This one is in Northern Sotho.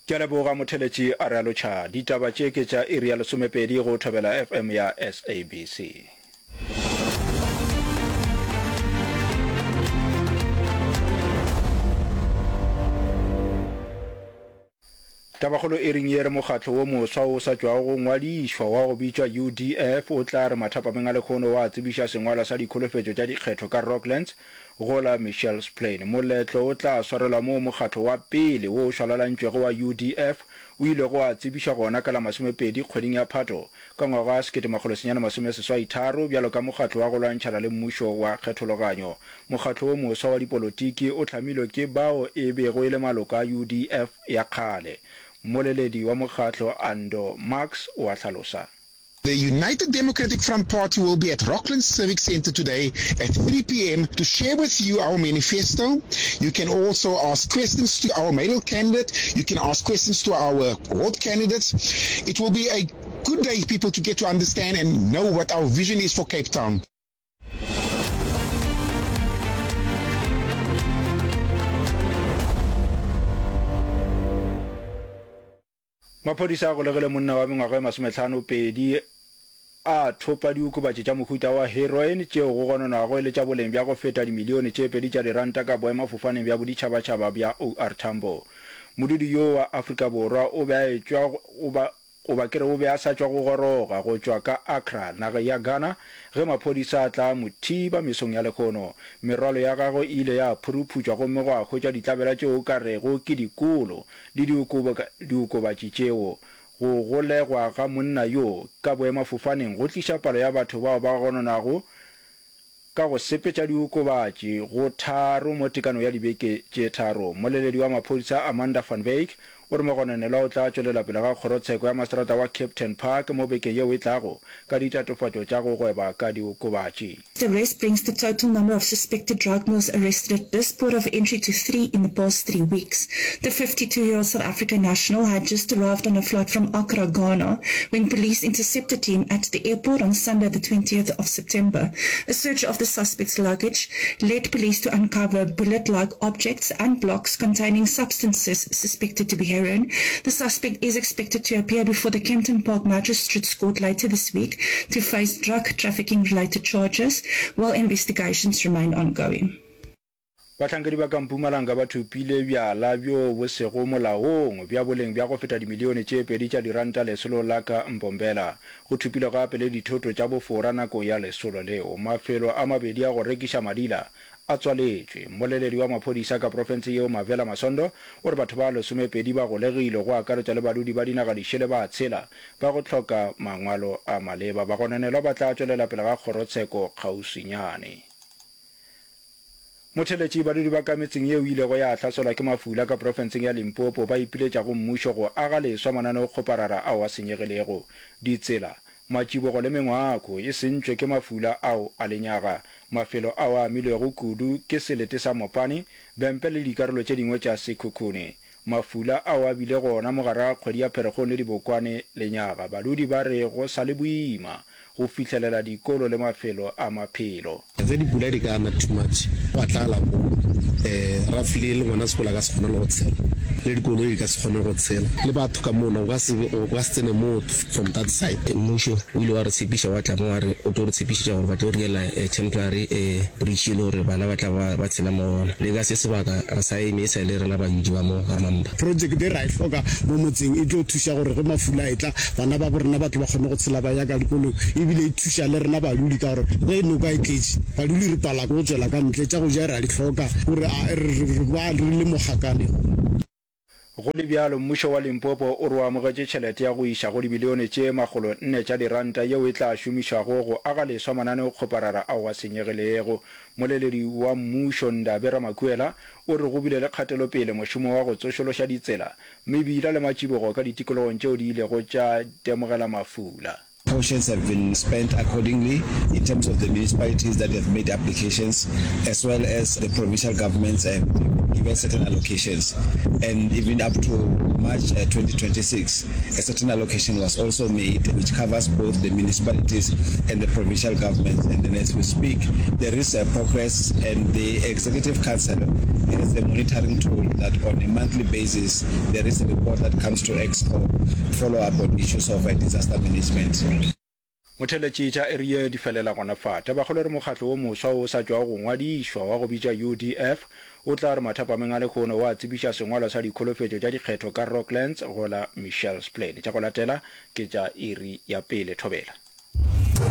ke a leboga motheletši a re a lotšha ditaba tše ke tša iri ya lesomepedi go thobela FM ya SABC. Tabagolo e ring ye re mokgatlo wo moswa o sa tšwago go ngwadišwa wa go bitšwa UDF o tla re mathapameng a lekgono wa tsebiša sengwala sa dikholofetšo tša dikgetho ka Rocklands go la Mitchells Plain. Moletlo o tla swarelwa mo mokgatlo wa pele wo o šwalalantšwego wa UDF o ile go a tsebiša gona ka la 20 kgweding ya Phato ka ngwaga wa 1963 bjalo ka mokgatlo wa go lwantšhana le mmušo wa kgethologanyo. Mokgatlo wo moswa wa dipolotiki o hlamilwe ke bao e bego e le maloko a UDF ya kgale. Moleledi wa mokgatlo Ando Marx wa hlalosa. The United Democratic Front Party will be at Rocklands Civic Centre today at 3 p.m. to share with you our manifesto. You can also ask questions to our mayoral candidate. You can ask questions to our ward candidates. It will be a good day, people, to get to understand and know what our vision is for Cape Town. Maphodisa go legele monna wa mengwaga ya 52 a thopa diokobatši tša mohuta wa heroin tšeo go gononwago le tša boleng bja go feta dimilione tše 2 tša diranta ka boemafofaneng bja boditšhabatšhaba bja OR Tambo. Modudi yo wa Afrika Borwa o be a sa tšwa go goroga go tšwa ka Accra naga ya Ghana ge maphodisa a tla mothiba mesong ya lekgono. Merwalo ya gago ile ya phuruputšwa gomme go a hwetša ditlabela tšeo ka rego ke dikolo le diokobatši tšeo. Go golegwa ga monna yo ka boemafofaneng go tliša palo ya batho bao ba gononago ka go sepetša diokobatši go 3 mo tekano ya dibeke tše 3. Moleledi wa maphodisa Amanda van Wyk o re mogononelwa o tla tšwelela pele ga kgorotsheko ya maserata wa Captain Park mo bekeng yeo e tlago ka ditatofatšo tša go gweba ka diokobatši. The arrest brings the total number of suspected drug mules arrested at this port of entry to 3 in the past 3 weeks. The 52-year-old South African national had just arrived on a flight from Accra, Ghana, when police intercepted him at the airport on Sunday, the 20th of September. A search of the suspect's luggage led police to uncover bullet-like objects and blocks containing substances suspected to be heroin. The suspect is expected to appear before the Kempton Park Magistrates Court later this week to face drug trafficking-related charges, while investigations remain ongoing. Batlhankedi ba ka Mpumalanga ba thupile bjala bjo bo sego molaong bja boleng bja go feta dimilione tše 2 tša diranta lesolo la ka Mpombela. Go thupile gape le dithoto tša bofora nako ya lesolo leo. Mafelo a mabedi a go rekiša madila a tswaletšwe. Moleledi wa maphodisa ka profense yeo Mavela Masondo o re batho ba 12 ba golegile go akaretša le badudi ba dinaga dišele ba tshela ba go hloka mangwalo a maleba. Ba gononelwa ba tla tšwelela pele ga kgorotsheko kgauswinyane. Motheletši badudi ba ka metseng yeo ile go ya hlaselwa ke mafula ka profenseng ya Limpopo ba ipiletša go mmušo go aga leswa mananeo kgoparara ao a senyegilego. Ditsela, matšibogo le mengwako e sentšwe ke mafula ao a lenyaga. Mafelo ao a amilwego kudu ke selete sa Mopane, Bempe le dikarolo tše dingwe tša Sekhukhune. Mafula ao a bile gona mogare ga kgwedi ya Pherekgong le Dibokwane lenyaga. Badudi ba re go sa le boima go fitlhelela dikolo le mafelo a maphelo. Tse dipula di ka ama too much wa tlala mo roughly le ngwana sekola ka se kgone le go tshela le dikoloi di ka se kgone go tshela le batho ka mona o ka se tsene mo from that side. Mmušo o ile wa re tshepiša wa tla mo wa re o tlo re tshepišitša gore ba tlo riela temporary bridge le gore bana ba tla ba tsena mo ona le ka se sebaka re sa emisa le rena badudi ba mo ga Mamba. Project e ra e hloka mo motseng e tlo thuša gore ge mafula e tla bana ba borena ba tlo ba kgone go tshela ba ya ka dikoloi ebile e thuša le rena badudi ka gore ge noka e tletse badudi re pala go tswela ka ntle tša go ja ra di hloka gore re le mogakane. Go le bjalo mmušo wa Limpopo o re o amogetše tšhelete ya go iša go dibilione tše 400 tša diranta yeo e tla šomišwago go aga leswa mananeo kgoparara ao a senyegilego. Moleledi wa mmušo Ndabe Ramakwela o re go bile le kgatelopele mošomo wa go tsošološa ditsela mebila le matšibogo ka ditikologong tšeo di ilego tša temogela mafula. Portions have been spent accordingly in terms of the municipalities that have made applications, as well as the provincial governments have given certain allocations. And even up to March 2026, a certain allocation was also made, which covers both the municipalities and the provincial governments. And then as we speak, there is a progress, and the Executive Council as a monitoring tool that on a monthly basis there is a report that comes to Exco follow up on issues of disaster management. motheletši tša area di felela gona fa tabagolo re mokgatlo o moswa o sa tšwa go ngwadišwa wa go bitša UDF o tla re mathapameng a lekgono wa tsebiša sengwalwa sa dikholofetšo tša dikgetho ka Rocklands go la Michelle's Plain tša go latela ke tša iri ya pele thobela.